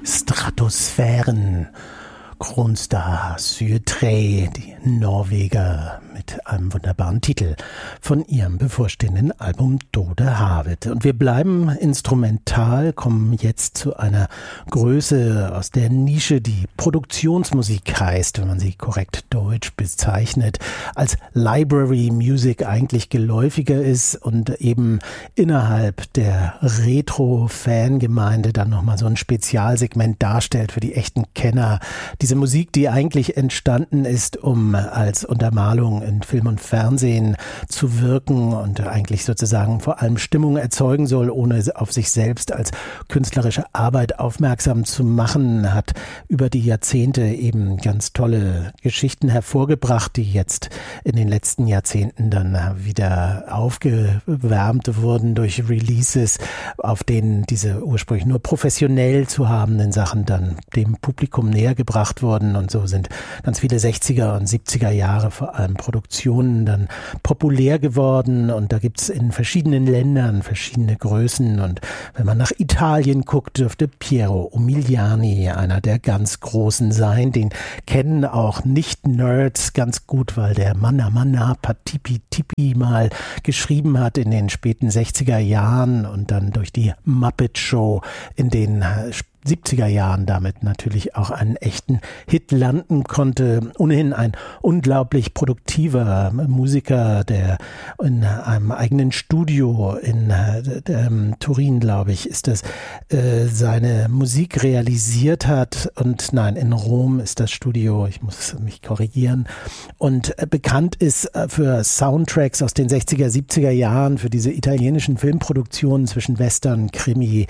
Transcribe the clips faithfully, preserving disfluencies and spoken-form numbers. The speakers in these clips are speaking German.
Stratosphären. Kronstad Syrtre, die Norweger, mit einem wunderbaren Titel von ihrem bevorstehenden Album Dode Havet. Und wir bleiben instrumental, kommen jetzt zu einer Größe aus der Nische, die Produktionsmusik heißt, wenn man sie korrekt deutsch bezeichnet, als Library Music eigentlich geläufiger ist und eben innerhalb der Retro-Fangemeinde dann nochmal so ein Spezialsegment darstellt für die echten Kenner. Diese Musik, die eigentlich entstanden ist, um als Untermalung in Film und Fernsehen zu wirken und eigentlich sozusagen vor allem Stimmung erzeugen soll, ohne auf sich selbst als künstlerische Arbeit aufmerksam zu machen, hat über die Jahrzehnte eben ganz tolle Geschichten hervorgebracht, die jetzt in den letzten Jahrzehnten dann wieder aufgewärmt wurden durch Releases, auf denen diese ursprünglich nur professionell zu habenden Sachen dann dem Publikum näher gebracht worden, und so sind ganz viele sechziger und siebziger Jahre vor allem Produktionen dann populär geworden, und da gibt's in verschiedenen Ländern verschiedene Größen, und wenn man nach Italien guckt, dürfte Piero Umiliani einer der ganz Großen sein. Den kennen auch Nicht-Nerds ganz gut, weil der Manna Manna Patipi Tipi mal geschrieben hat in den späten sechziger Jahren und dann durch die Muppet Show in den siebziger Jahren damit natürlich auch einen echten Hit landen konnte. Ohnehin ein unglaublich produktiver Musiker, der in einem eigenen Studio in ähm, Turin, glaube ich, ist das, äh, seine Musik realisiert hat. Und nein, in Rom ist das Studio, ich muss mich korrigieren, und äh, bekannt ist äh, für Soundtracks aus den sechziger, siebziger Jahren, für diese italienischen Filmproduktionen zwischen Western, Krimi,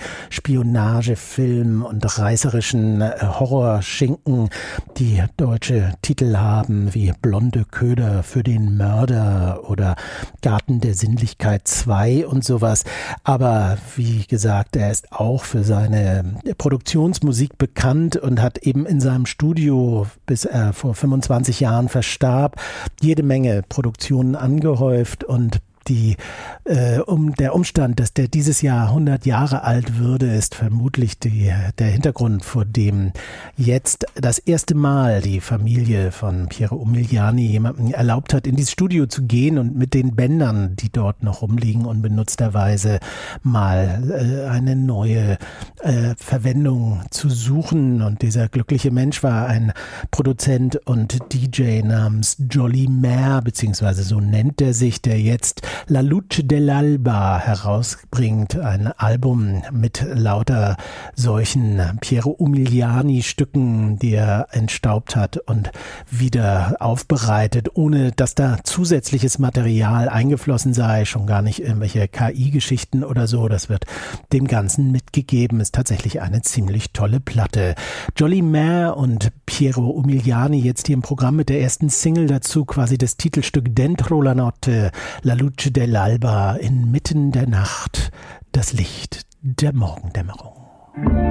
Spionagefilm und reißerischen Horrorschinken, die deutsche Titel haben wie Blonde Köder für den Mörder oder Garten der Sinnlichkeit zwei und sowas. Aber wie gesagt, er ist auch für seine Produktionsmusik bekannt und hat eben in seinem Studio, bis er vor fünfundzwanzig Jahren verstarb, jede Menge Produktionen angehäuft, und Die, äh, um der Umstand, dass der dieses Jahr hundert Jahre alt würde, ist vermutlich die, der Hintergrund, vor dem jetzt das erste Mal die Familie von Piero Umiliani jemandem erlaubt hat, in dieses Studio zu gehen und mit den Bändern, die dort noch rumliegen, unbenutzterweise mal äh, eine neue äh, Verwendung zu suchen. Und dieser glückliche Mensch war ein Produzent und D J namens Jolly Mare, beziehungsweise so nennt er sich, der jetzt La Luce dell'Alba herausbringt, ein Album mit lauter solchen Piero Umiliani Stücken, die er entstaubt hat und wieder aufbereitet, ohne dass da zusätzliches Material eingeflossen sei, schon gar nicht irgendwelche K I-Geschichten oder so. Das wird dem Ganzen mitgegeben, ist tatsächlich eine ziemlich tolle Platte. Jolly Mare und Piero Umiliani jetzt hier im Programm mit der ersten Single dazu, quasi das Titelstück Dentro la Notte, La Luce dell'Alba, inmitten der Nacht, das Licht der Morgendämmerung.